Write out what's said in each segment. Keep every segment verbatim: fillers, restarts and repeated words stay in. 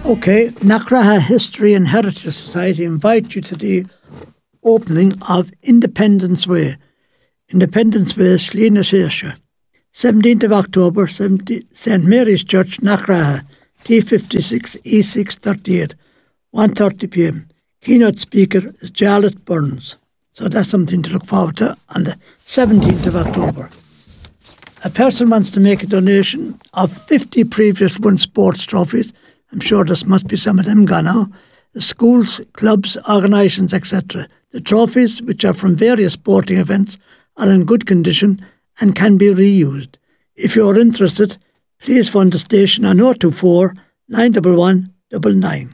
Okay, Knockraha History and Heritage Society invite you to the opening of Independence Way. Independence Way, Slina Shesha. seventeenth of October, Saint Mary's Church, Knockraha, T fifty-six E six thirty-eight, one thirty p m. Keynote speaker is Jarlath Burns. So that's something to look forward to on the seventeenth of October. A person wants to make a donation of fifty previous won sports trophies. I'm sure there must be some of them gone now. The schools, clubs, organisations, et cetera. The trophies, which are from various sporting events, are in good condition and can be reused. If you are interested, please phone the station on oh two four, nine one one, nine nine.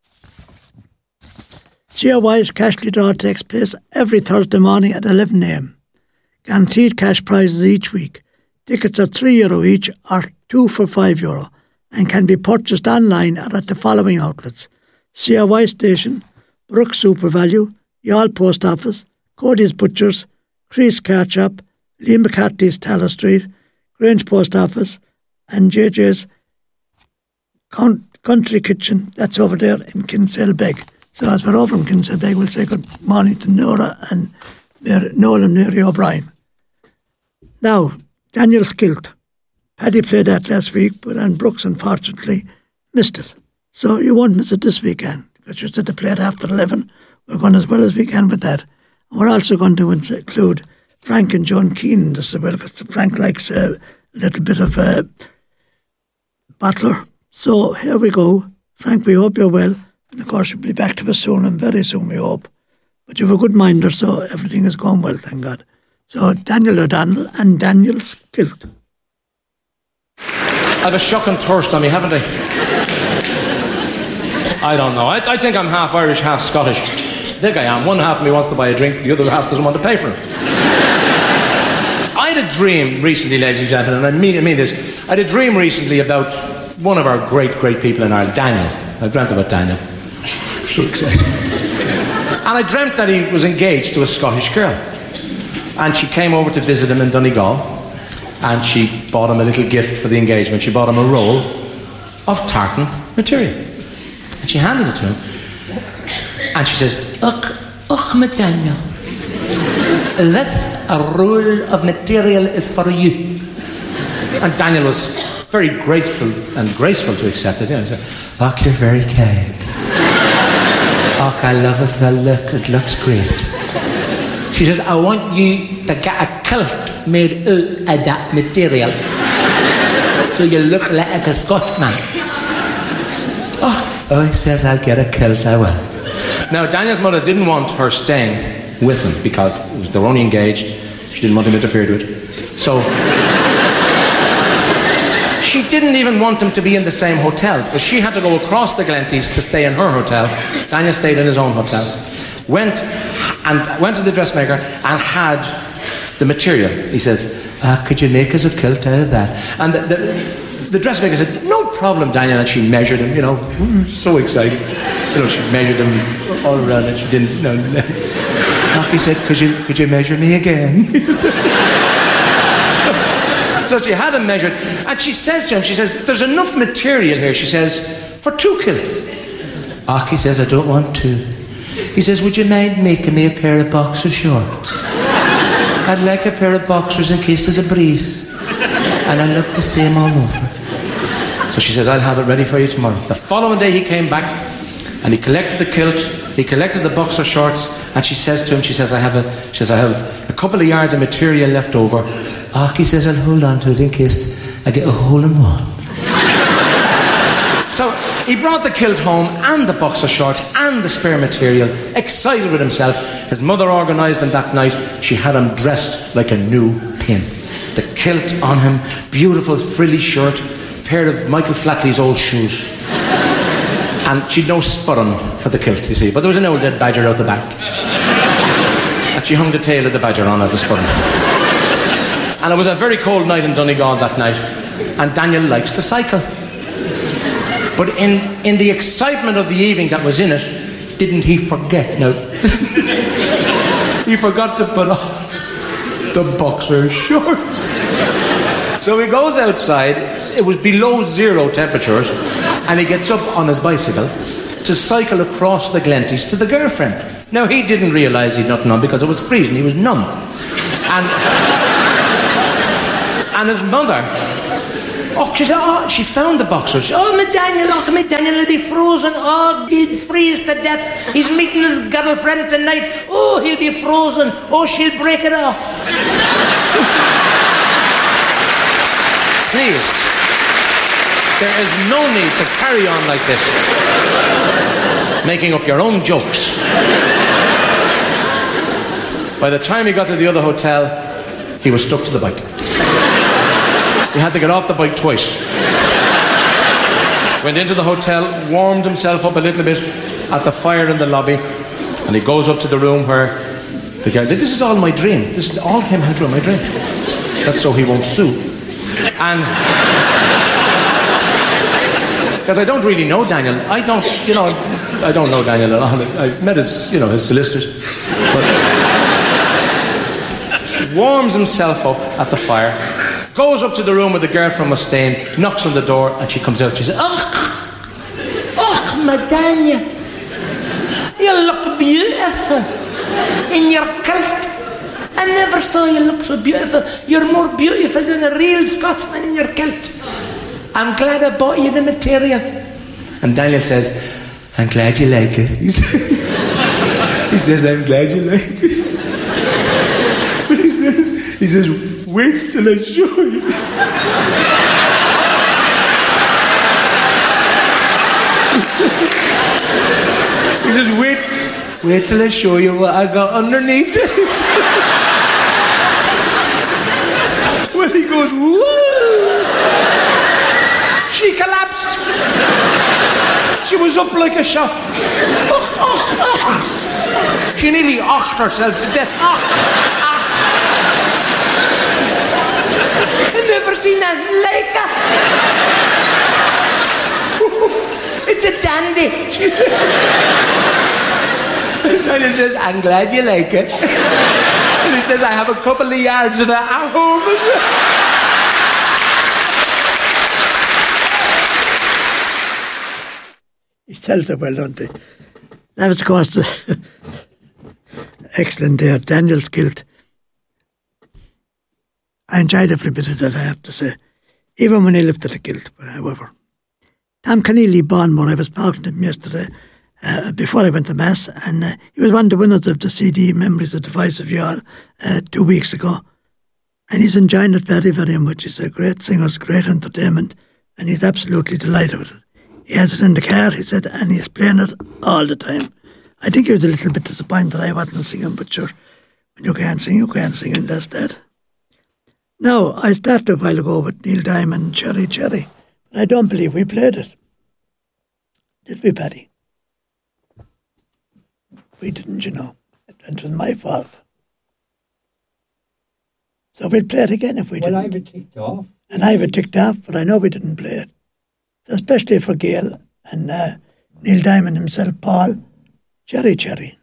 C O Y's Cashly Draw takes place every Thursday morning at eleven a m. Guaranteed cash prizes each week. Tickets are three euro each or two for five euro and can be purchased online or at the following outlets: C O Y Station, Brooks SuperValue, Youghal Post Office, Cody's Butchers, Crease Car Shop, Lee McCarthy's Taylor Street, Grange Post Office, and J J's Country Kitchen. That's over there in Kinsale Beg. So as we're over in Kinsale Beg, we'll say good morning to Nora and Mary, Noel and Mary O'Brien. Now, Daniel's Kilt. Paddy played that last week, but then Brooks unfortunately missed it. So you won't miss it this weekend, because you said to play it after eleven. We're going as well as we can with that. And we're also going to include Frank and John Keenan this as well, because Frank likes a little bit of a battler. So here we go. Frank, we hope you're well. And of course, you'll be back to us soon, and very soon, we hope. But you have a good minder, so everything is going well, thank God. So Daniel O'Donnell and Daniel's Kilt. I've a shocking thirst on me, haven't I? I don't know. I, I think I'm half Irish, half Scottish. I think I am. One half of me wants to buy a drink, the other half doesn't want to pay for it. I had a dream recently, ladies and gentlemen, and I mean, I mean this. I had a dream recently about one of our great, great people in Ireland, Daniel. I dreamt about Daniel. So excited. And I dreamt that he was engaged to a Scottish girl. And she came over to visit him in Donegal. And she bought him a little gift for the engagement. She bought him a roll of tartan material. And she handed it to him. And she says, Look, look, my Daniel. This roll of material is for you. And Daniel was very grateful and graceful to accept it. You know, he said, Look, you're very kind. Look, I love it. The look, it looks great. She says, I want you to get a kilt made out of that material so you look like a Scotsman. Oh, oh, he says, I'll get a kilt, I will. Now, Daniel's mother didn't want her staying with him because they were only engaged. She didn't want him interfered with. So she didn't even want him to be in the same hotel because she had to go across the Glenties to stay in her hotel. Daniel stayed in his own hotel. Went and went to the dressmaker and had the material. He says, uh, could you make us a kilt out of that? And the, the, the dressmaker said, no problem, Daniel. And she measured him, you know, so excited. You know, she measured him all around and she didn't know. He said, could you, could you measure me again? so, so she had him measured. And she says to him, she says, there's enough material here, she says, for two kilts. Aki says, I don't want two. He says, would you mind making me a pair of boxer shorts? I'd like a pair of boxers in case there's a breeze. And I look the same all over. So she says, I'll have it ready for you tomorrow. The following day he came back and he collected the kilt, he collected the boxer shorts, and she says to him, she says, I have a, she says, I have a couple of yards of material left over. Aki says, I'll hold on to it in case I get a hole in one. So he brought the kilt home and the boxer shorts and the spare material, excited with himself. His mother organised him that night. She had him dressed like a new pin. The kilt on him, beautiful frilly shirt, pair of Michael Flatley's old shoes. And she'd no spurren for the kilt, you see. But there was an old dead badger out the back. And she hung the tail of the badger on as a spurren. And it was a very cold night in Donegal that night. And Daniel likes to cycle. But in, in the excitement of the evening that was in it, didn't he forget? No. He forgot to put on the boxer shorts. So he goes outside. It was below zero temperatures. and he gets up on his bicycle to cycle across the Glenties to the girlfriend. Now, he didn't realise he'd nothing on because it was freezing. He was numb. And, and his mother, oh, she said, oh, she found the boxers. She, oh, my Daniel, oh, my Daniel will be frozen. Oh, he'll freeze to death. He's meeting his girlfriend tonight. Oh, he'll be frozen. Oh, she'll break it off. Please, there is no need to carry on like this, making up your own jokes. By the time he got to the other hotel, he was stuck to the bike. He had to get off the bike twice. Went into the hotel, warmed himself up a little bit at the fire in the lobby, and he goes up to the room where the girl, this is all my dream. This is all came true in my dream. That's so he won't sue. And because I don't really know Daniel. I don't, you know, I don't know Daniel at all. I met his, you know, his solicitors. But warms himself up at the fire, goes up to the room where the girl from Mustaine, knocks on the door, and she comes out. She says, "Oh, oh, my Daniel, you look beautiful in your kilt. I never saw you look so beautiful. You're more beautiful than a real Scotsman in your kilt. I'm glad I bought you the material." And Daniel says, "I'm glad you like it." He says, he says "I'm glad you like it." But he says, he says, "Wait till I show you." He says, wait, wait till I show you what I got underneath it. Well, he goes, whoa! She collapsed. She was up like a shot. Oh, oh, oh. She nearly ocked herself to death. Och, och. I've never seen that like her. It's a dandy. And Daniel says, "I'm glad you like it." And he says, "I have a couple of yards of it at home." He tells it well, don't he? That was, of course, the excellent there. Daniel's guilt. I enjoyed every bit of that, I have to say. Even when he lifted the guilt, but however. Tom Keneally Bonmore, I was talking to him yesterday, uh, before I went to Mass, and uh, he was one of the winners of the C D Memories of the Voice of Youth uh, two weeks ago. And he's enjoying it very, very much. He's a great singer, it's great entertainment, and he's absolutely delighted with it. He has it in the car, he said, and he's playing it all the time. I think he was a little bit disappointed that I wasn't singing, but sure, when you can't sing, you can't sing, and that's that. Now, I started a while ago with Neil Diamond, Cherry Cherry, but I don't believe we played it. Did we, Paddy? We didn't, you know. It was my fault. So we'll play it again if we well, didn't. Well, I have it ticked off. And I have it ticked off, but I know we didn't play it. So especially for Gail and uh, Neil Diamond himself, Paul, Cherry Cherry.